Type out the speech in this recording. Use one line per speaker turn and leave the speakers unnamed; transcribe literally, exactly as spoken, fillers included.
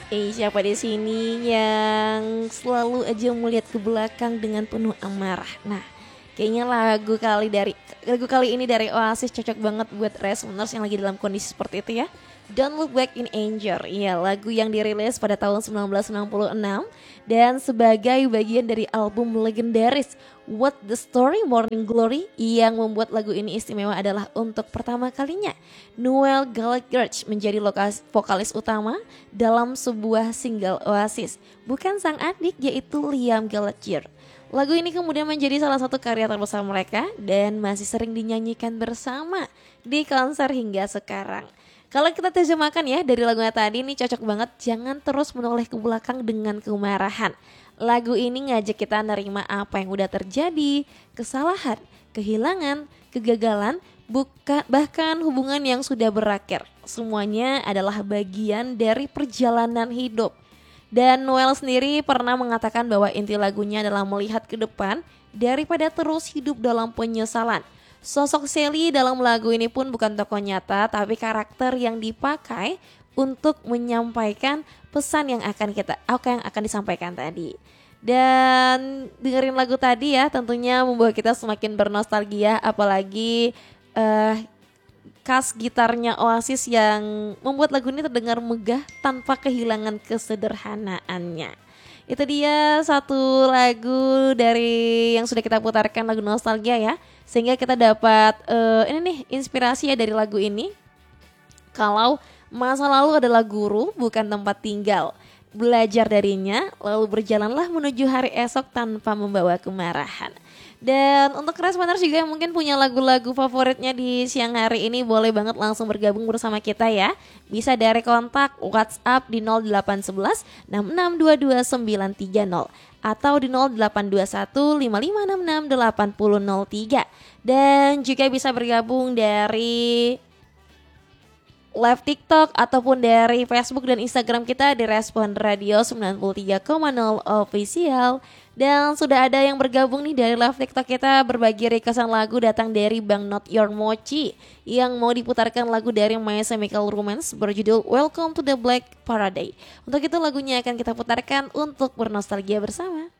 Eh, siapa di sini yang selalu aja melihat ke belakang dengan penuh amarah? Nah, kayaknya lagu kali dari lagu kali ini dari Oasis cocok banget buat Resoners yang lagi dalam kondisi seperti itu ya. Don't Look Back in Anger. Iya, lagu yang dirilis pada tahun seribu sembilan ratus enam puluh enam dan sebagai bagian dari album legendaris What the Story Morning Glory. Yang membuat lagu ini istimewa adalah untuk pertama kalinya Noel Gallagher menjadi lokas, vokalis utama dalam sebuah single Oasis, bukan sang adik yaitu Liam Gallagher. Lagu ini kemudian menjadi salah satu karya terbesar mereka dan masih sering dinyanyikan bersama di konser hingga sekarang. Kalau kita terjemahkan ya dari lagunya tadi nih cocok banget, jangan terus menoleh ke belakang dengan kemarahan. Lagu ini ngajak kita nerima apa yang udah terjadi, kesalahan, kehilangan, kegagalan, bukan bahkan hubungan yang sudah berakhir. Semuanya adalah bagian dari perjalanan hidup. Dan Noel sendiri pernah mengatakan bahwa inti lagunya adalah melihat ke depan daripada terus hidup dalam penyesalan. Sosok Sally dalam lagu ini pun bukan tokoh nyata tapi karakter yang dipakai untuk menyampaikan pesan yang akan kita apa yang akan disampaikan tadi. Dan dengerin lagu tadi ya tentunya membawa kita semakin bernostalgia, apalagi uh, khas gitarnya Oasis yang membuat lagu ini terdengar megah tanpa kehilangan kesederhanaannya. Itu dia satu lagu dari yang sudah kita putarkan, lagu nostalgia ya. Sehingga kita dapat uh, ini nih inspirasi ya dari lagu ini. Kalau masa lalu adalah guru bukan tempat tinggal, belajar darinya lalu berjalanlah menuju hari esok tanpa membawa kemarahan. Dan untuk Responders juga yang mungkin punya lagu-lagu favoritnya di siang hari ini, boleh banget langsung bergabung bersama kita ya. Bisa dari kontak WhatsApp di nol delapan satu satu enam enam dua dua sembilan tiga nol atau di nol delapan dua satu lima lima enam enam delapan nol nol tiga. Dan juga bisa bergabung dari live TikTok ataupun dari Facebook dan Instagram kita di Respon Radio sembilan puluh tiga koma nol Official. Dan sudah ada yang bergabung nih dari live TikTok kita, berbagi requestan lagu datang dari Bang Not Your Mochi yang mau diputarkan lagu dari My Chemical Romance berjudul Welcome to the Black Parade. Untuk itu lagunya akan kita putarkan untuk bernostalgia bersama.